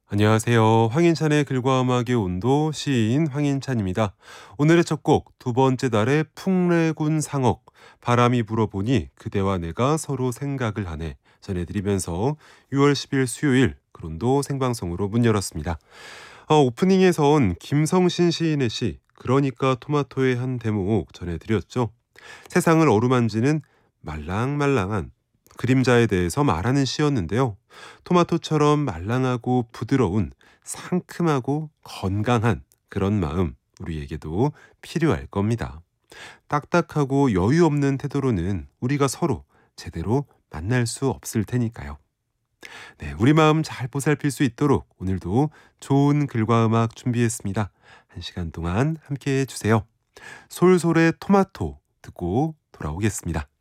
안녕하세요. 황인찬의 글과 음악의 온도 시인 황인찬입니다. 오늘의 첫 곡 두 번째 달의 풍래군 상억 바람이 불어보니 그대와 내가 서로 생각을 하네 전해드리면서 6월 10일 수요일 그론도 생방송으로 문 열었습니다. 오프닝에선 김성신 시인의 시 그러니까 토마토의 한 대목 전해드렸죠. 세상을 어루만지는 말랑말랑한 그림자에 대해서 말하는 시였는데요. 토마토처럼 말랑하고 부드러운 상큼하고 건강한 그런 마음 우리에게도 필요할 겁니다. 딱딱하고 여유 없는 태도로는 우리가 서로 제대로 만날 수 없을 테니까요. 네, 우리 마음 잘 보살필 수 있도록 오늘도 좋은 글과 음악 준비했습니다. 한 시간 동안 함께해 주세요. 솔솔의 토마토 듣고 돌아오겠습니다.